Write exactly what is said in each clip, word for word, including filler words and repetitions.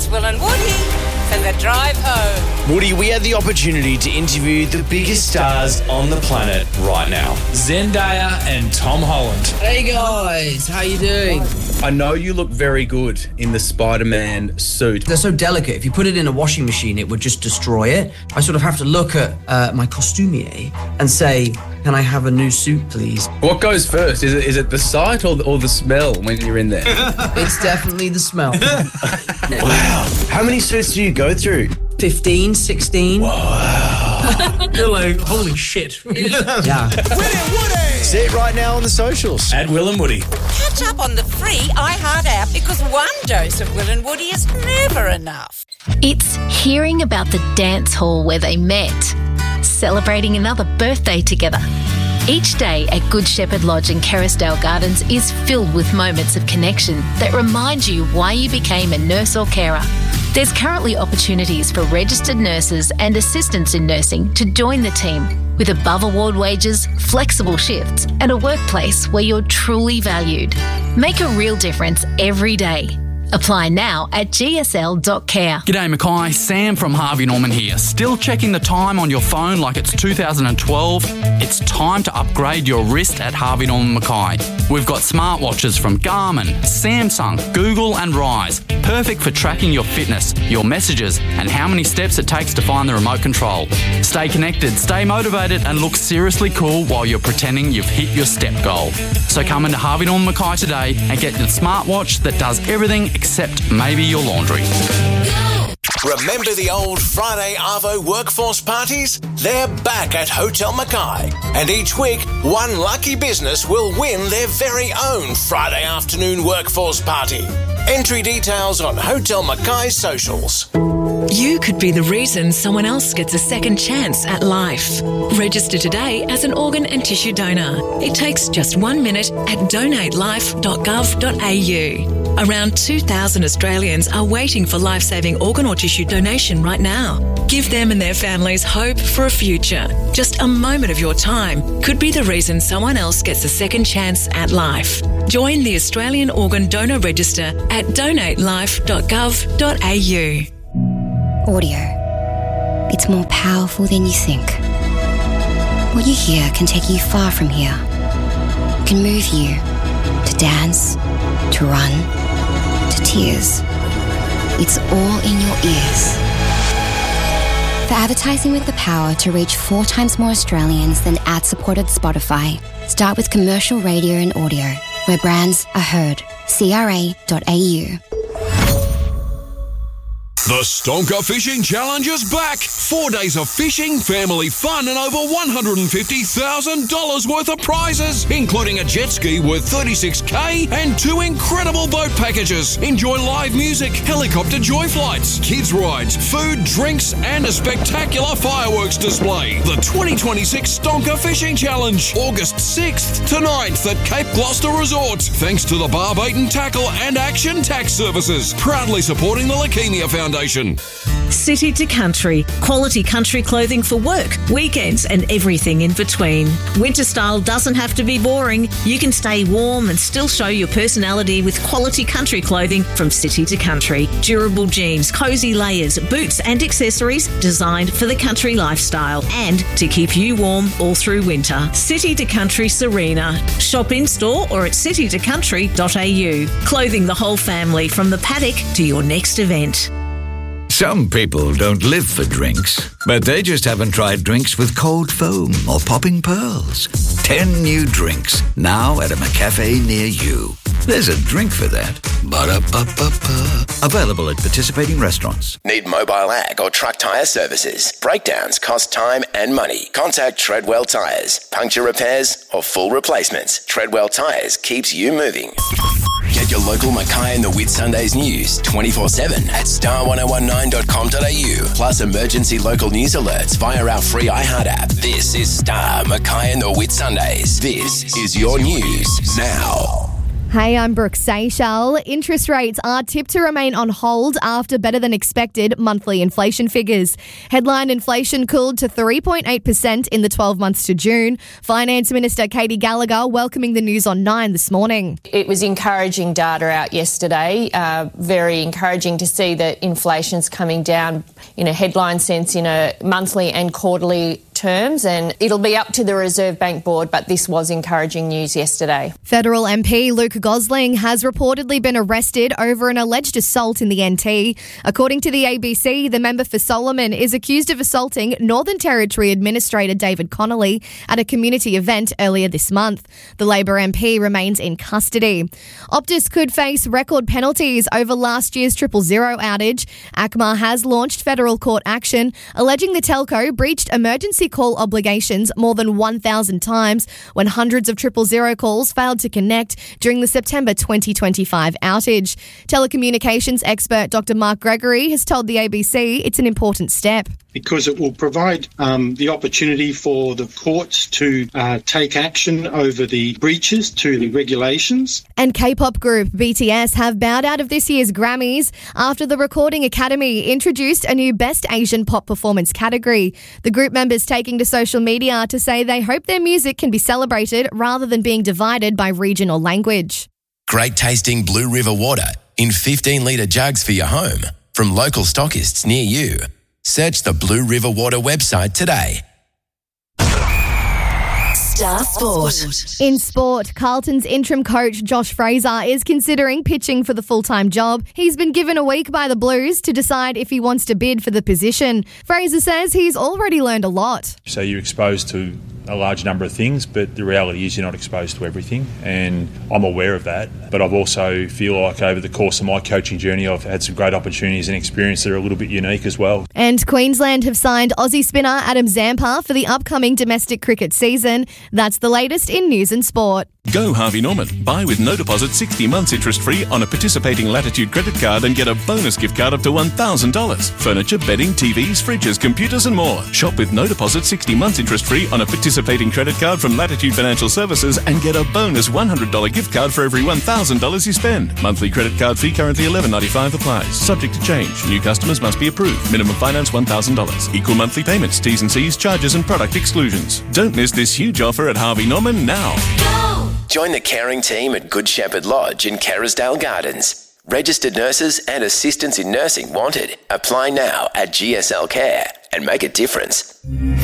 Will and Woody for the drive home. Woody, we had the opportunity to interview the biggest stars on the planet right now. Zendaya and Tom Holland. Hey guys, how you doing? I know you look very good in the Spider-Man suit. They're so delicate. If you put it in a washing machine, it would just destroy it. I sort of have to look at uh, my costumier and say, can I have a new suit, please? What goes first? Is it is it the sight or the, or the smell when you're in there? It's definitely the smell. Wow. How many suits do you go through? fifteen, sixteen. Wow. You're like, holy shit. Yeah. See it right now on the socials. At Will and Woody. Catch up on the free iHeart app because one dose of Will and Woody is never enough. It's hearing about the dance hall where they met, celebrating another birthday together. Each day at Good Shepherd Lodge in Kerrisdale Gardens is filled with moments of connection that remind you why you became a nurse or carer. There's currently opportunities for registered nurses and assistants in nursing to join the team with above award wages, flexible shifts, and a workplace where you're truly valued. Make a real difference every day. Apply now at g s l dot care. G'day Mackay, Sam from Harvey Norman here. Still checking the time on your phone like it's two thousand twelve? It's time to upgrade your wrist at Harvey Norman Mackay. We've got smartwatches from Garmin, Samsung, Google and Rise. Perfect for tracking your fitness, your messages and how many steps it takes to find the remote control. Stay connected, stay motivated and look seriously cool while you're pretending you've hit your step goal. So come into Harvey Norman Mackay today and get the smartwatch that does everything except maybe your laundry. Remember the old Friday Arvo workforce parties? They're back at Hotel Mackay. And each week, one lucky business will win their very own Friday afternoon workforce party. Entry details on Hotel Mackay's socials. You could be the reason someone else gets a second chance at life. Register today as an organ and tissue donor. It takes just one minute at donate life dot gov dot a u. Around two thousand Australians are waiting for life-saving organ or tissue donation right now. Give them and their families hope for a future. Just a moment of your time could be the reason someone else gets a second chance at life. Join the Australian Organ Donor Register at donate life dot gov dot a u. Audio. It's more powerful than you think. What you hear can take you far from here. It can move you to dance, to run, to tears. It's all in your ears. For advertising with the power to reach four times more Australians than ad-supported Spotify, start with commercial radio and audio, where brands are heard. c r a dot a u. The Stonker Fishing Challenge is back. Four days of fishing, family fun, and over one hundred fifty thousand dollars worth of prizes, including a jet ski worth thirty-six thousand dollars and two incredible boat packages. Enjoy live music, helicopter joy flights, kids rides, food, drinks, and a spectacular fireworks display. The twenty twenty-six Stonker Fishing Challenge, August sixth to ninth at Cape Gloucester Resort. Thanks to the Barbait and Tackle and Action Tax Services, proudly supporting the Leukemia Foundation. City to Country. Quality country clothing for work, weekends and everything in between. Winter style doesn't have to be boring. You can stay warm and still show your personality with quality country clothing from City to Country. Durable jeans, cosy layers, boots and accessories designed for the country lifestyle and to keep you warm all through winter. City to Country Serena. Shop in store or at city to country dot a u. Clothing the whole family from the paddock to your next event. Some people don't live for drinks, but they just haven't tried drinks with cold foam or popping pearls. Ten new drinks, now at a McCafe near you. There's a drink for that. Ba-da-ba-ba-ba. Available at participating restaurants. Need mobile ag or truck tyre services? Breakdowns cost time and money. Contact Treadwell Tyres. Puncture repairs or full replacements. Treadwell Tyres keeps you moving. Get your local Mackay and the Whitsundays news twenty-four seven at star ten nineteen dot com dot a u. Plus emergency local news alerts via our free iHeart app. This is Star Mackay and the Whitsundays. This is your news now. Hey, I'm Brooke Seychelles. Interest rates are tipped to remain on hold after better than expected monthly inflation figures. Headline inflation cooled to three point eight percent in the twelve months to June. Finance Minister Katie Gallagher welcoming the news on Nine this morning. It was encouraging data out yesterday. Uh, very encouraging to see that inflation's coming down in a headline sense in a monthly and quarterly terms, and it'll be up to the Reserve Bank Board, but this was encouraging news yesterday. Federal M P Luke Gosling has reportedly been arrested over an alleged assault in the N T. According to the A B C, the member for Solomon is accused of assaulting Northern Territory Administrator David Connolly at a community event earlier this month. The Labor M P remains in custody. Optus could face record penalties over last year's triple zero outage. A C M A has launched federal court action alleging the telco breached emergency call obligations more than one thousand times when hundreds of triple zero calls failed to connect during the September twenty twenty-five outage. Telecommunications expert Doctor Mark Gregory has told the A B C it's an important step. Because it will provide um, the opportunity for the courts to uh, take action over the breaches to the regulations. And K-pop group B T S have bowed out of this year's Grammys after the Recording Academy introduced a new Best Asian Pop Performance category. The group members taking to social media to say they hope their music can be celebrated rather than being divided by region or language. Great tasting Blue River water in fifteen litre jugs for your home from local stockists near you. Search the Blue River Water website today. Star Sport. In sport, Carlton's interim coach Josh Fraser is considering pitching for the full-time job. He's been given a week by the Blues to decide if he wants to bid for the position. Fraser says he's already learned a lot. So you're exposed to a large number of things, but the reality is you're not exposed to everything, and I'm aware of that. But I've also feel like over the course of my coaching journey, I've had some great opportunities and experience that are a little bit unique as well. And Queensland have signed Aussie spinner Adam Zampa for the upcoming domestic cricket season. That's the latest in news and sport. Go Harvey Norman. Buy with no deposit sixty months interest free on a participating Latitude credit card and get a bonus gift card up to one thousand dollars. Furniture, bedding, T Vs, fridges, computers and more. Shop with no deposit sixty months interest free on a participating credit card from Latitude Financial Services and get a bonus one hundred dollars gift card for every one thousand dollars you spend. Monthly credit card fee currently eleven ninety-five applies. Subject to change. New customers must be approved. Minimum finance one thousand dollars. Equal monthly payments, T's and C's, charges and product exclusions. Don't miss this huge offer at Harvey Norman now. Go! Join the caring team at Good Shepherd Lodge in Kerrisdale Gardens. Registered nurses and assistants in nursing wanted. Apply now at G S L Care and make a difference.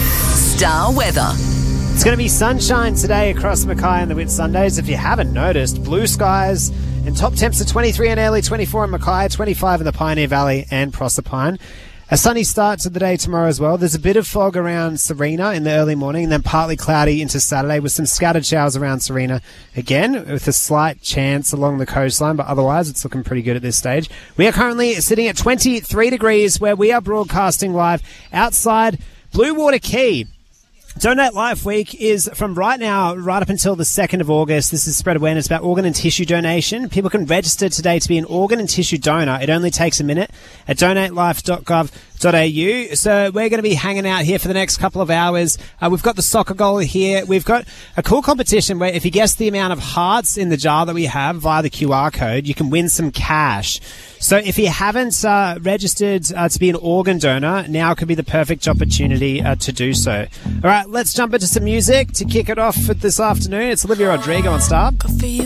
Star weather. It's going to be sunshine today across Mackay and the Whitsundays. If you haven't noticed, blue skies and top temps are twenty-three and early, twenty-four in Mackay, twenty-five in the Pioneer Valley and Proserpine. A sunny start to the day tomorrow as well. There's a bit of fog around Serena in the early morning and then partly cloudy into Saturday with some scattered showers around Serena again with a slight chance along the coastline, but otherwise it's looking pretty good at this stage. We are currently sitting at twenty-three degrees where we are broadcasting live outside Blue Water Quay. Donate Life Week is from right now, right up until the second of August. This is spread awareness about organ and tissue donation. People can register today to be an organ and tissue donor. It only takes a minute at donate life dot gov dot a u. So we're going to be hanging out here for the next couple of hours. Uh, we've got the soccer goal here. We've got a cool competition where if you guess the amount of hearts in the jar that we have via the Q R code, you can win some cash. So if you haven't uh, registered uh, to be an organ donor, now could be the perfect opportunity uh, to do so. All right, let's jump into some music to kick it off for this afternoon. It's Olivia Rodrigo on Star.